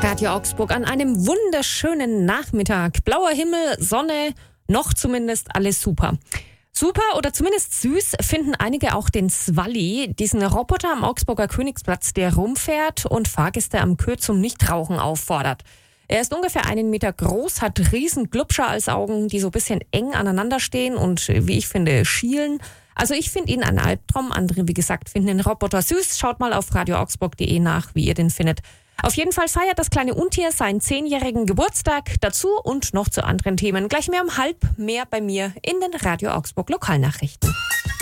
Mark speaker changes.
Speaker 1: Radio Augsburg an einem wunderschönen Nachmittag. Blauer Himmel, Sonne, noch zumindest alles super. Super oder zumindest süß finden einige auch den Swalli, diesen Roboter am Augsburger Königsplatz, der rumfährt und Fahrgäste am Kö zum Nichtrauchen auffordert. Er ist ungefähr 1 Meter groß, hat riesen Glubscher als Augen, die so ein bisschen eng aneinander stehen und, wie ich finde, schielen. Also ich finde ihn ein Albtraum, andere, wie gesagt, finden den Roboter süß. Schaut mal auf radioaugsburg.de nach, wie ihr den findet. Auf jeden Fall feiert das kleine Untier seinen 10-jährigen Geburtstag. Dazu und noch zu anderen Themen. Gleich mehr um 12:30 mehr bei mir in den Radio Augsburg Lokalnachrichten.